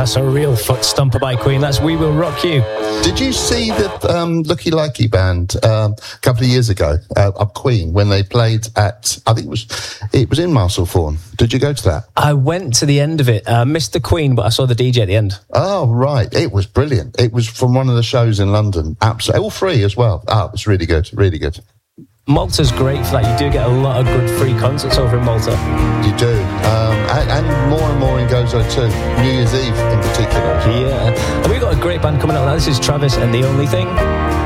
That's a real foot stomper by Queen. That's We Will Rock You. Did you see the Looky Likey band a couple of years ago of Queen when they played at, I think it was in Marsalthorne? Did you go to that? I went to the end of it. Missed the Queen, but I saw the DJ at the end. Oh, right. It was brilliant. It was from one of the shows in London. Absolutely. All free as well. Oh, it was really good. Really good. Malta's great for that. You do get a lot of good free concerts over in Malta. You do. And more in Gozo too. New Year's Eve in particular. Yeah. And we've got a great band coming out now. This is Travis and The Only Thing.